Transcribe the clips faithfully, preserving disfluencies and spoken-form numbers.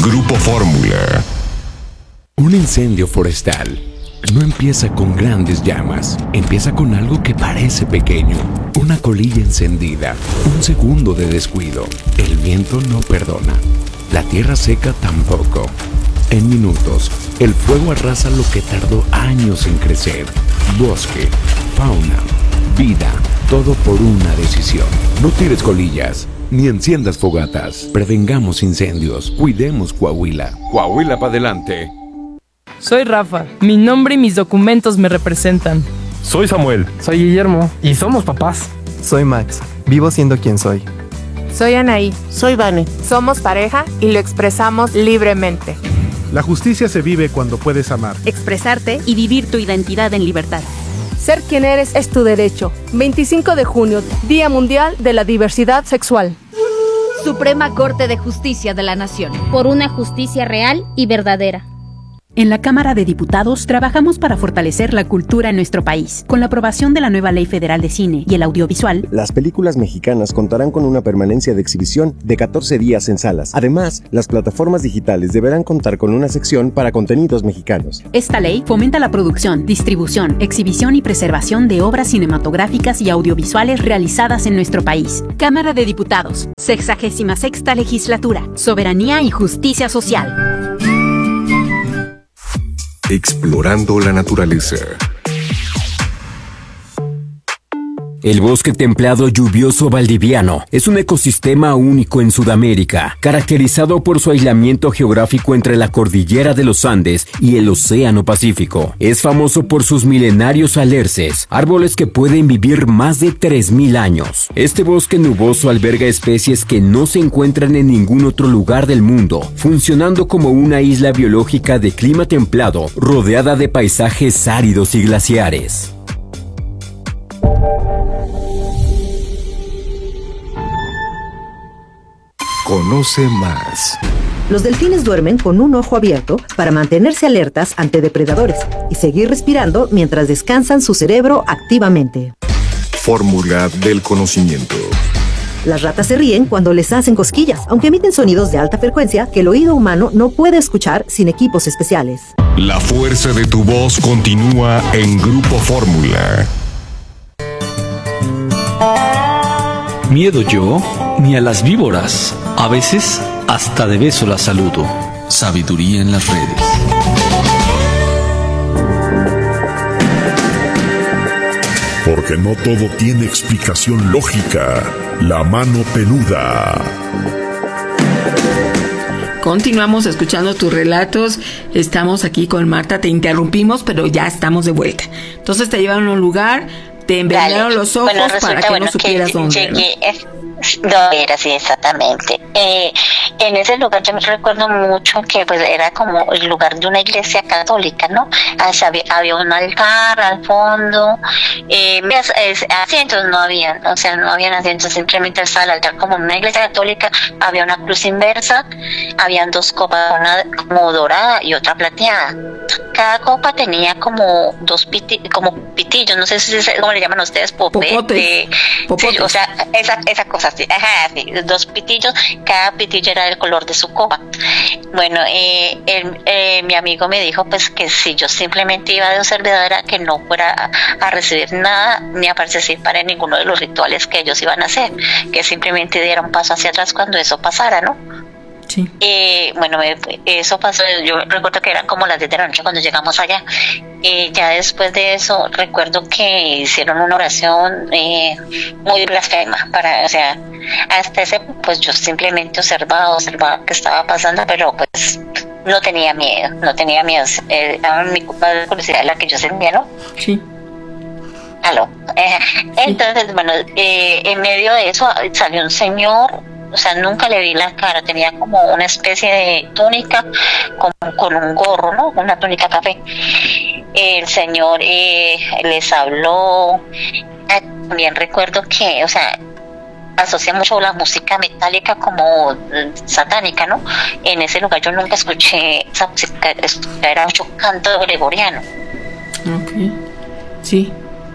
Grupo Fórmula. Un incendio forestal no empieza con grandes llamas, empieza con algo que parece pequeño, una colilla encendida, un segundo de descuido. El viento no perdona, la tierra seca tampoco. En minutos, el fuego arrasa lo que tardó años en crecer. Bosque, fauna, vida, todo por una decisión. No tires colillas, ni enciendas fogatas. Prevengamos incendios, cuidemos Coahuila. Coahuila para adelante. Soy Rafa, mi nombre y mis documentos me representan. Soy Samuel. Soy Guillermo. Y somos papás. Soy Max, vivo siendo quien soy. Soy Anaí. Soy Vane. Somos pareja y lo expresamos libremente. La justicia se vive cuando puedes amar, expresarte y vivir tu identidad en libertad. Ser quien eres es tu derecho. veinticinco de junio, Día Mundial de la Diversidad Sexual. Suprema Corte de Justicia de la Nación. Por una justicia real y verdadera. En la Cámara de Diputados trabajamos para fortalecer la cultura en nuestro país. Con la aprobación de la nueva Ley Federal de Cine y el Audiovisual, las películas mexicanas contarán con una permanencia de exhibición de catorce días en salas. Además, las plataformas digitales deberán contar con una sección para contenidos mexicanos. Esta ley fomenta la producción, distribución, exhibición y preservación de obras cinematográficas y audiovisuales realizadas en nuestro país. Cámara de Diputados, sexagésima sexta Legislatura, Soberanía y Justicia Social. Explorando la naturaleza. El bosque templado lluvioso valdiviano es un ecosistema único en Sudamérica, caracterizado por su aislamiento geográfico entre la cordillera de los Andes y el Océano Pacífico. Es famoso por sus milenarios alerces, árboles que pueden vivir más de tres mil años. Este bosque nuboso alberga especies que no se encuentran en ningún otro lugar del mundo, funcionando como una isla biológica de clima templado, rodeada de paisajes áridos y glaciares. Conoce más. Los delfines duermen con un ojo abierto para mantenerse alertas ante depredadores y seguir respirando mientras descansan su cerebro activamente. Fórmula del conocimiento. Las ratas se ríen cuando les hacen cosquillas, aunque emiten sonidos de alta frecuencia que el oído humano no puede escuchar sin equipos especiales. La fuerza de tu voz continúa en Grupo Fórmula. Miedo yo, ni a las víboras. A veces, hasta de beso las saludo. Sabiduría en las redes. Porque no todo tiene explicación lógica. La mano peluda. Continuamos escuchando tus relatos. Estamos aquí con Marta. Te interrumpimos, pero ya estamos de vuelta. Entonces te llevaron a un lugar, te envenenaron Dale. los ojos bueno, resulta, para que bueno, no supieras que dónde. Llegué, no era así exactamente. Eh, en ese lugar yo me recuerdo mucho que pues era como el lugar de una iglesia católica, ¿no? Así había, había un altar al fondo, eh, asientos no habían, o sea, no habían asientos, simplemente estaba el altar como una iglesia católica, había una cruz inversa, habían dos copas, una como dorada y otra plateada. Cada copa tenía como dos piti, como pitillos, no sé si cómo le llaman a ustedes, popete, sí, o sea, esa, esa cosa así, ajá, sí, dos pitillos, cada pitillo era del color de su copa. Bueno, eh, el, eh, mi amigo me dijo pues que si yo simplemente iba de observadora, que no fuera a, a recibir nada ni a participar en ninguno de los rituales que ellos iban a hacer, que simplemente diera un paso hacia atrás cuando eso pasara, ¿no? Sí. Eh, bueno, me, eso pasó, yo recuerdo que eran como las diez de la noche cuando llegamos allá. Eh, ya después de eso recuerdo que hicieron una oración eh, muy blasfema para, o sea, hasta ese pues yo simplemente observaba, observaba qué estaba pasando, pero pues no tenía miedo, no tenía miedo, eh, era mi culpa de curiosidad la que yo sentía, ¿no? Sí. Aló. Eh, entonces, sí. bueno, eh, en medio de eso salió un señor. O sea, nunca le vi la cara, tenía como una especie de túnica con, con un gorro, ¿no? Una túnica café. El señor eh, les habló. También recuerdo que, o sea, asocia mucho la música metálica como satánica, ¿no? En ese lugar yo nunca escuché esa música, era mucho canto gregoriano. Ok, sí.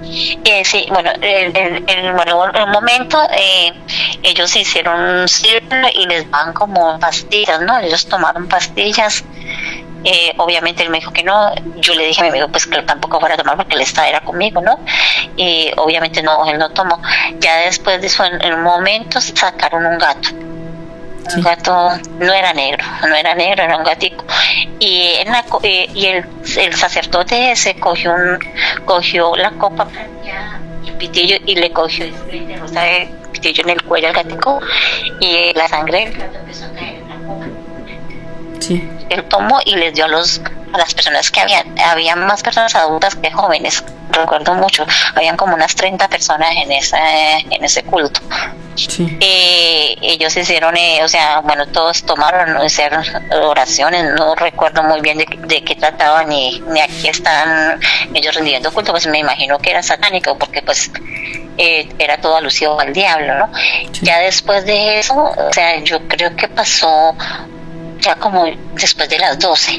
Eh, sí, bueno, en, en, en, bueno, en un momento eh, ellos hicieron un círculo y les van como pastillas, ¿no? Ellos tomaron pastillas. Eh, obviamente él me dijo que no. Yo le dije a mi amigo pues que tampoco fuera a tomar porque él estaba era conmigo, ¿no? Y obviamente no, él no tomó. Ya después de eso, en, en un momento sacaron un gato. Un gato, no era negro, no era negro, era un gatico. Y, en la, eh, y el, el sacerdote ese cogió un, cogió la copa y el pitillo y le cogió o sea, el pitillo en el cuello al gatico y la sangre empezó a caer en la copa. Sí. Él tomó y les dio a los a las personas que habían, había más personas adultas que jóvenes, recuerdo mucho, habían como unas treinta personas en esa, en ese culto. Sí. Eh, ellos hicieron, eh, o sea, bueno, todos tomaron, hicieron oraciones, no recuerdo muy bien de, de qué trataban ni, ni a qué estaban ellos rendiendo culto, pues me imagino que era satánico, porque pues eh, era todo alusivo al diablo, ¿no? Sí. Ya después de eso, o sea, yo creo que pasó ya como después de las doce.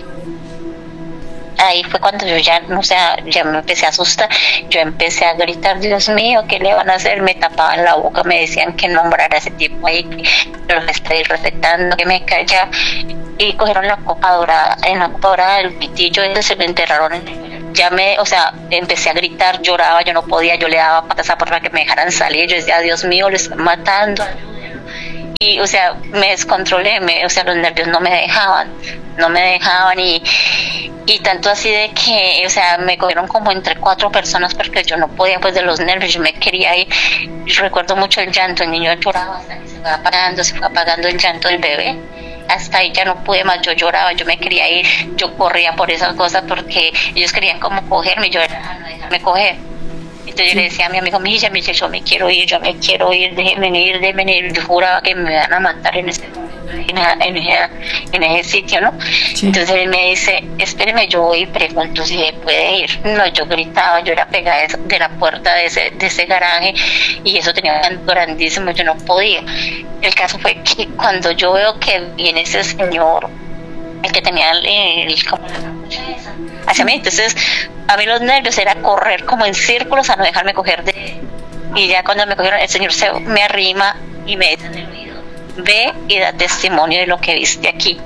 Ahí fue cuando yo ya, o sea, ya me empecé a asustar, yo empecé a gritar, Dios mío, ¿qué le van a hacer? Me tapaban la boca, me decían que nombrara a ese tipo ahí, que lo estoy respetando, que me calla, y cogieron la copa dorada, en la copa dorada el pitillo ese se me enterraron en el, ya me, o sea, empecé a gritar, lloraba, yo no podía, yo le daba patas a para que me dejaran salir, yo decía, Dios mío, lo están matando, y, o sea, me descontrolé, me, o sea, los nervios no me dejaban, no me dejaban y, y tanto así de que, o sea, me cogieron como entre cuatro personas porque yo no podía, pues de los nervios, yo me quería ir. Yo recuerdo mucho el llanto, el niño lloraba hasta que se fue apagando, se fue apagando el llanto del bebé. Hasta ahí ya no pude más, yo lloraba, yo me quería ir, yo corría por esas cosas porque ellos querían como cogerme, yo era, no, déjame coger. Entonces yo le decía a mi amigo, mira, mira, yo me quiero ir, yo me quiero ir, déjenme ir, déjenme ir. Yo juraba que me iban a matar en ese momento, en, en, ese, en ese sitio, ¿no? Sí. Entonces él me dice, espéreme, yo voy y pregunto si se puede ir. No, yo gritaba, yo era pegada de la puerta de ese, de ese garaje y eso tenía un grandísimo, yo no podía. El caso fue que cuando yo veo que viene ese señor, el que tenía el, el como la capucha esa, hacia mí, entonces a mí los nervios era correr como en círculos a no dejarme coger de, y ya cuando me cogieron el señor se me arrima y me dice en el oído, ve y da testimonio de lo que viste aquí.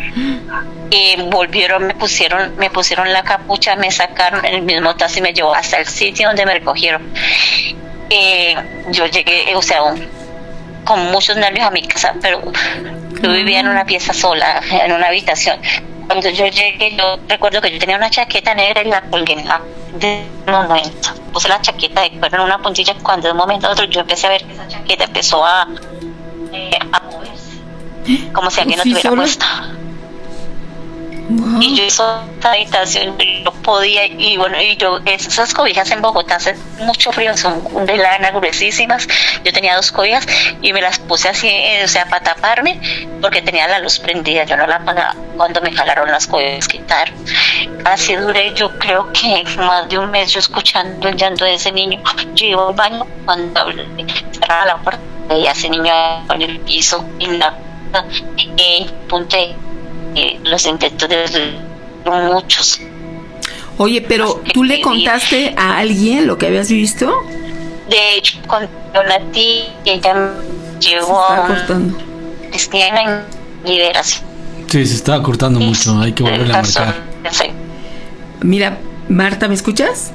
Y volvieron, me pusieron me pusieron la capucha, me sacaron el mismo taxi y me llevó hasta el sitio donde me recogieron. Eh, yo llegué, o sea, un, con muchos nervios a mi casa, pero yo vivía en una pieza sola, en una habitación. Cuando yo llegué, yo recuerdo que yo tenía una chaqueta negra y la colgué en la, de un momento. Puse la chaqueta de cuero en una puntilla, cuando de un momento a otro yo empecé a ver que esa chaqueta empezó a, eh, a moverse, como si alguien la tuviera puesta. Wow. Y yo hizo esta habitación, yo podía, y bueno, y yo, esas cobijas en Bogotá hace mucho frío, son de lana gruesísimas. Yo tenía dos cobijas y me las puse así, o sea, para taparme, porque tenía la luz prendida, yo no la apagaba. Cuando me jalaron las cobijas, quitaron. Así duré, yo creo que más de un mes yo escuchando el llanto de ese niño. Yo iba al baño, cuando cerraba la puerta, veía a ese niño en el piso, en la eh, punte. Eh, los intentos de muchos. Oye, pero ¿tú le contaste a alguien lo que habías visto? De hecho, con una tía, ella me llevó a un cristiana en liberación. Sí, se estaba cortando sí, mucho, hay que volverle a marcar. Sí. Mira, Marta, ¿me escuchas?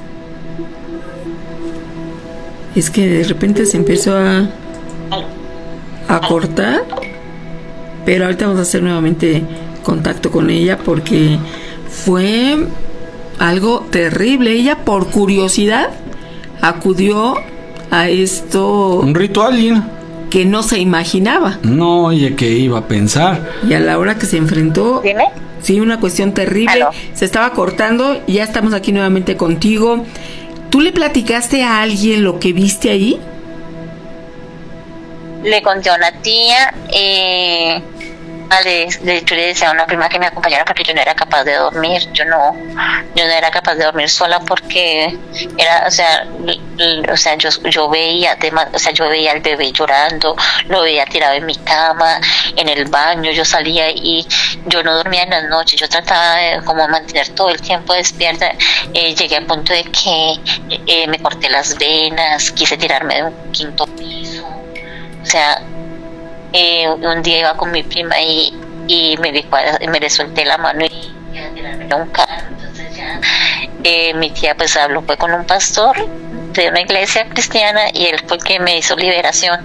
Es que de repente se empezó a a cortar, pero ahorita vamos a hacer nuevamente contacto con ella porque fue algo terrible. Ella por curiosidad acudió a esto, un ritual que no se imaginaba. No, oye, que iba a pensar. Y a la hora que se enfrentó, ¿Dime? Sí, una cuestión terrible. ¿Aló? Se estaba cortando y ya estamos aquí nuevamente contigo. ¿Tú le platicaste a alguien lo que viste ahí? Le conté a una tía, eh Le, le, yo le decía a una prima que me acompañara porque yo no era capaz de dormir, yo no, yo no era capaz de dormir sola porque era, o sea, l, l, o sea, yo, yo veía, además, o sea, yo veía al bebé llorando, lo veía tirado en mi cama, en el baño, yo salía y yo no dormía en las noches, yo trataba de como mantener todo el tiempo despierta, eh, llegué al punto de que eh, me corté las venas, quise tirarme de un quinto piso, o sea, Eh, un día iba con mi prima y, y me, me le solté la mano y iba a tirarme a un carro. Entonces ya eh, mi tía pues habló fue con un pastor de una iglesia cristiana y él fue el que me hizo liberación.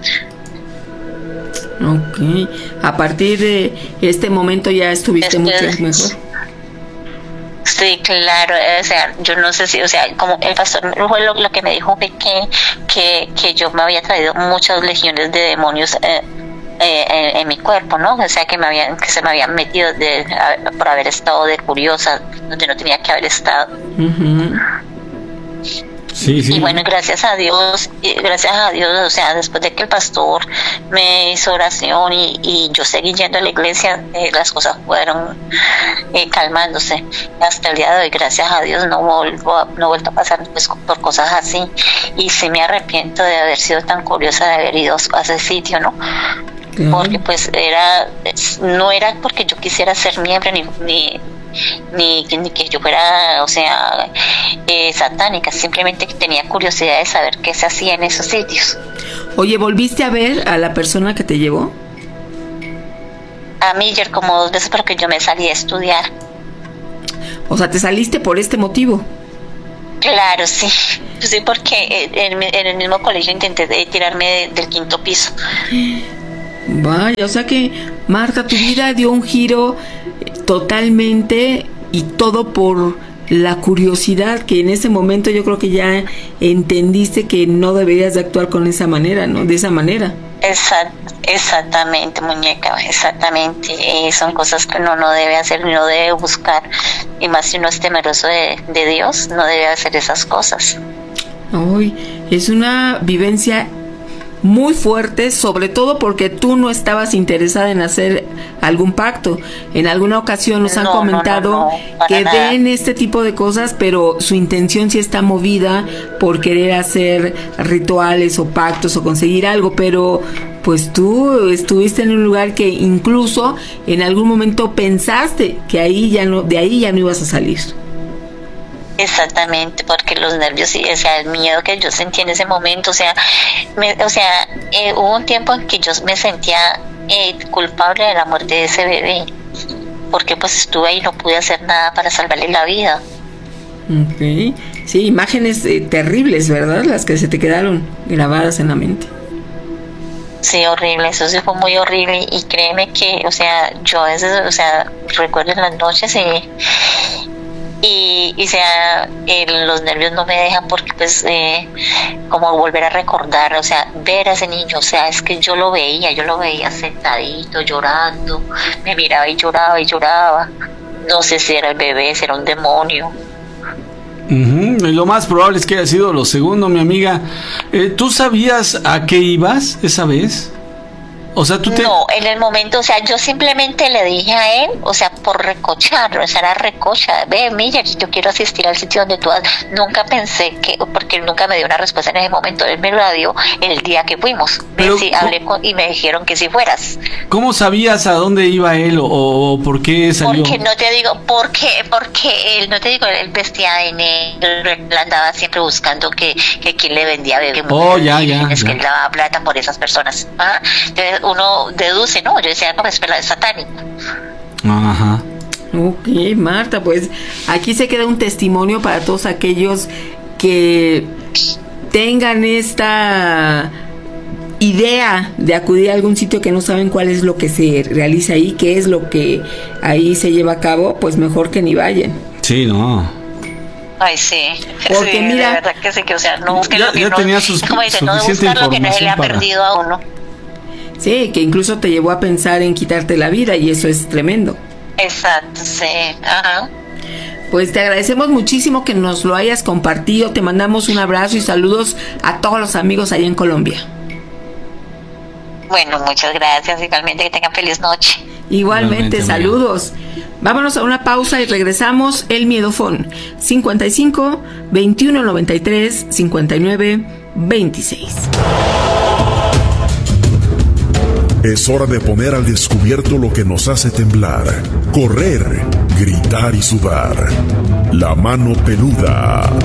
Ok, a partir de este momento ya estuviste Después, mucho mejor. Sí, claro, o sea, yo no sé si, o sea, como el pastor fue lo, lo que me dijo fue que, que, que yo me había traído muchas legiones de demonios eh, Eh, en, en mi cuerpo, ¿no? O sea, que me habían, que se me habían metido de, a, por haber estado de curiosa donde no tenía que haber estado. Uh-huh. Sí, sí. Y bueno, gracias a Dios, gracias a Dios, o sea, después de que el pastor me hizo oración y, y yo seguí yendo a la iglesia, eh, las cosas fueron eh, calmándose. Hasta el día de hoy, gracias a Dios, no vuelvo a, no he vuelto a pasar pues, por cosas así. Y sí me arrepiento de haber sido tan curiosa, de haber ido a ese sitio, ¿no? Porque pues era no era porque yo quisiera ser miembro ni ni ni, ni que yo fuera, o sea, eh, satánica, simplemente que tenía curiosidad de saber qué se hacía en esos sitios. Oye, ¿volviste a ver a la persona que te llevó? A Miller como dos veces porque yo me salí a estudiar. O sea, ¿te saliste por este motivo? Claro, sí. Sí, porque en, en el mismo colegio intenté de tirarme de, del quinto piso. Vaya, o sea que Marta, tu vida dio un giro totalmente y todo por la curiosidad, que en ese momento yo creo que ya entendiste que no deberías de actuar con esa manera, ¿no? De esa manera. Exact, exactamente, muñeca, exactamente. Eh, son cosas que uno no debe hacer, no debe buscar, y más si uno es temeroso de, de Dios, no debe hacer esas cosas. Ay, es una vivencia muy fuerte, sobre todo porque tú no estabas interesada en hacer algún pacto. En alguna ocasión nos han no, comentado no, no, no, que nada. Ven este tipo de cosas, pero su intención sí está movida por querer hacer rituales o pactos o conseguir algo, pero pues tú estuviste en un lugar que incluso en algún momento pensaste que ahí ya no, de ahí ya no ibas a salir. Exactamente, porque los nervios, o sea, el miedo que yo sentí en ese momento, o sea, me, o sea, eh, hubo un tiempo en que yo me sentía eh, culpable de la muerte de ese bebé, porque pues estuve ahí y no pude hacer nada para salvarle la vida. Okay. Sí, imágenes eh, terribles, ¿verdad? Las que se te quedaron grabadas en la mente. Sí, horrible, eso sí fue muy horrible, y créeme que, o sea, yo a veces, o sea, recuerdo en las noches y Y, y sea, eh, los nervios no me dejan porque pues eh, como volver a recordar, o sea, ver a ese niño, o sea, es que yo lo veía, yo lo veía sentadito, llorando, me miraba y lloraba y lloraba, no sé si era el bebé, si era un demonio. Uh-huh. Lo más probable es que haya sido lo segundo, mi amiga. eh, ¿Tú sabías a qué ibas esa vez? O sea, tú te... No, en el momento, o sea, yo simplemente le dije a él, o sea, por recochar, o sea, era recocha, ve, Miller, yo quiero asistir al sitio donde tú vas. Nunca pensé que, porque él nunca me dio una respuesta en ese momento, él me lo dio el día que fuimos. Pero, sí, hablé con, y me dijeron que si fueras. ¿Cómo sabías a dónde iba él o, o por qué salió? Porque no te digo, porque, porque él, no te digo, él vestía de negro, él andaba siempre buscando que, que quien le vendía bebé. Oh, ya, ya. Es ya. que él daba plata por esas personas. ¿Ah? Entonces, uno deduce, ¿no? Yo decía, no, pues es satánico. Ajá. Ok, Marta, pues aquí se queda un testimonio para todos aquellos que tengan esta idea de acudir a algún sitio que no saben cuál es lo que se realiza ahí, qué es lo que ahí se lleva a cabo, pues mejor que ni vayan. Sí, no. Ay, sí. Porque sí, mira, de verdad que sí, que o sea, no busquen ya, lo que ya no, tenía sus, como dice, no buscar lo que no se le ha para... perdido a uno. Sí, que incluso te llevó a pensar en quitarte la vida y eso es tremendo. Exacto, sí, ajá. Pues te agradecemos muchísimo que nos lo hayas compartido, te mandamos un abrazo y saludos a todos los amigos allá en Colombia. Bueno, muchas gracias, igualmente que tengan feliz noche. Igualmente, Igualmente, saludos. Vámonos a una pausa y regresamos. El Miedofón, cincuenta y cinco, veintiuno noventa y tres, cincuenta y nueve, veintiséis. Es hora de poner al descubierto lo que nos hace temblar, correr, gritar y sudar. La mano peluda.